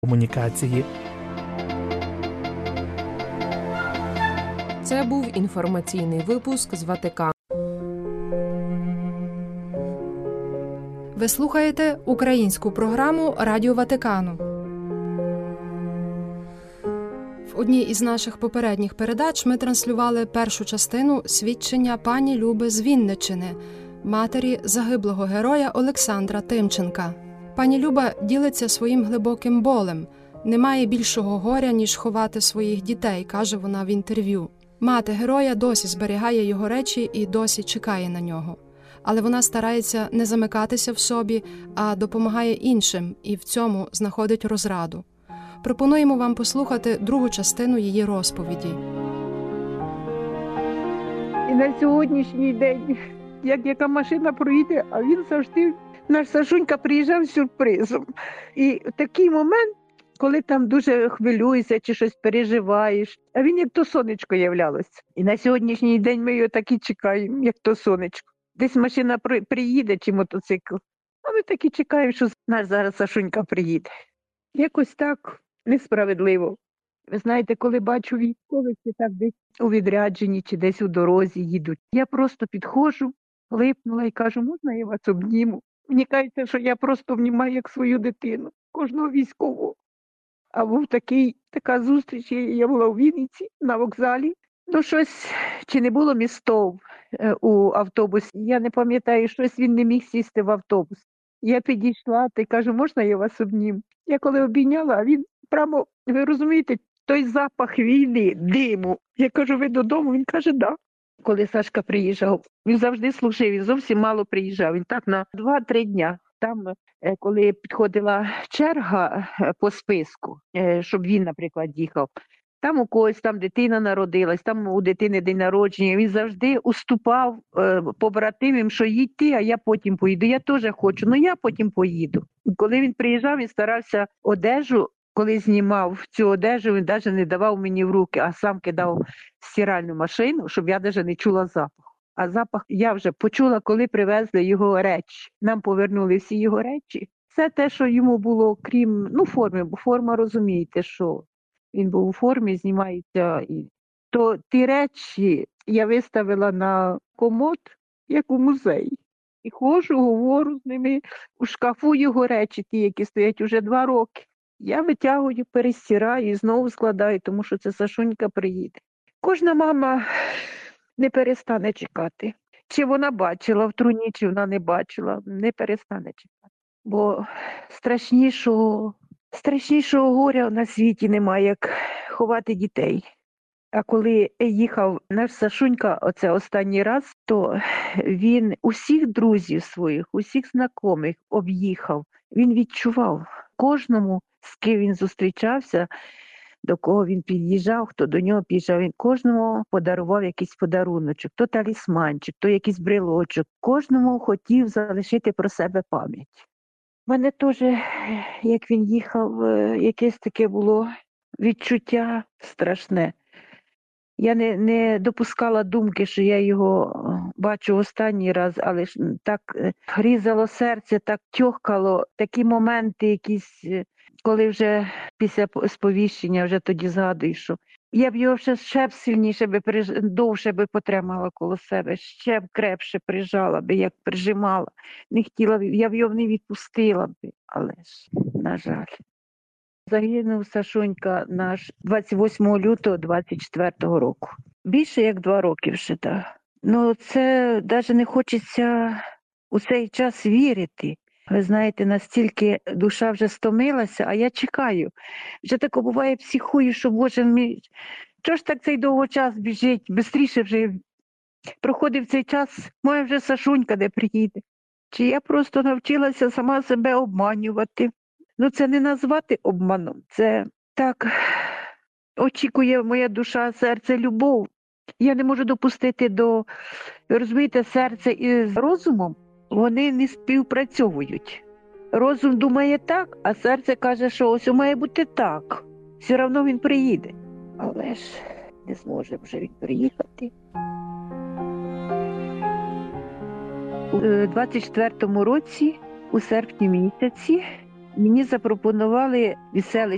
комунікації. Це був інформаційний випуск з Ватикану. Ви слухаєте українську програму Радіо Ватикану. В одній із наших попередніх передач ми транслювали першу частину свідчення пані Люби з Вінниччини, матері загиблого героя Олександра Тимченка. Пані Люба ділиться своїм глибоким болем. Немає більшого горя, ніж ховати своїх дітей, каже вона в інтерв'ю. Мати героя досі зберігає його речі і досі чекає на нього. Але вона старається не замикатися в собі, а допомагає іншим і в цьому знаходить розраду. Пропонуємо вам послухати другу частину її розповіді. І на сьогоднішній день, як яка машина проїде, а він завжди, наш Сашунька приїжджав з сюрпризом. І такий момент, коли там дуже хвилюєшся чи щось переживаєш, а він як то сонечко являлося. І на сьогоднішній день ми його так і чекаємо, як то сонечко. Десь машина приїде чи мотоцикл, а ми так і чекаємо, що наш зараз Сашунька приїде. Якось так несправедливо. Ви знаєте, коли бачу військових, чи так десь у відрядженні, чи десь у дорозі їдуть, я просто підходжу, липнула і кажу, можна я вас обніму? Мені кажеться, що я просто обнімаю як свою дитину, кожного військового. А був така зустріч, я була у Вінниці на вокзалі. Ну, щось, чи не було містов у автобусі, я не пам'ятаю, щось він не міг сісти в автобус. Я підійшла та й кажу, можна я вас обнім? Я коли обійняла, а він прямо, ви розумієте, той запах війни, диму. Я кажу, ви додому? Він каже, да. Коли Сашка приїжджав, він завжди служив, він зовсім мало приїжджав. Він так на 2-3 дня. Там, коли підходила черга по списку, щоб він, наприклад, їхав, там у когось там дитина народилась, там у дитини день народження. Він завжди уступав побратимам, що їдь ти, а я потім поїду. Я теж хочу, але я потім поїду. І коли він приїжджав, він старався одежу, коли знімав цю одежу, він навіть не давав мені в руки, а сам кидав в стиральну машину, щоб я навіть не чула запах. А запах я вже почула, коли привезли його речі. Нам повернули всі його речі. Все те, що йому було, крім форми, бо форма, розумієте, що він був у формі, знімається. То ті речі я виставила на комод, як у музеї. І ходжу, говорю з ними, у шкафу його речі, ті, які стоять уже 2 роки. Я витягую, перестираю і знову складаю, тому що це Сашунька приїде. Кожна мама не перестане чекати. Чи вона бачила в труні, чи вона не бачила, не перестане чекати. Бо страшнішого горя на світі немає, як ховати дітей. А коли їхав наш Сашунька оце останній раз, то він усіх друзів своїх, усіх знайомих об'їхав. Він відчував кожному, з ким він зустрічався, до кого він під'їжджав, хто до нього під'їжджав, він кожному подарував якийсь подаруночок, то талісманчик, то якийсь брелочок. Кожному хотів залишити про себе пам'ять. У мене теж, як він їхав, якесь таке було відчуття страшне. Я не допускала думки, що я його бачу останній раз, але ж так різало серце, так тьохкало. Такі моменти якісь, коли вже після сповіщення вже тоді згадую, що я б його ще б сильніше, довше би потримала коло себе, ще б крепше прижала би, як прижимала. Не хотіла, я б його не відпустила би, але ж, на жаль. Загинув Сашунька наш 28 лютого 24-го року. Більше як 2 роки вже, так. Ну, це навіть не хочеться у цей час вірити. Ви знаєте, настільки душа вже стомилася, а я чекаю. Вже таке буває, психую, що, Боже мій, чого ж так цей довго час біжить? Бистріше вже проходив цей час, моя вже Сашунька де приїде. Чи я просто навчилася сама себе обманювати? Ну, це не назвати обманом, це так очікує моя душа, серце, любов. Я не можу допустити розумієте, серце із розумом, вони не співпрацьовують. Розум думає так, а серце каже, що ось має бути так. Все одно він приїде. Але ж не зможе вже він приїхати. У 24-му році, у серпні місяці, мені запропонували від селища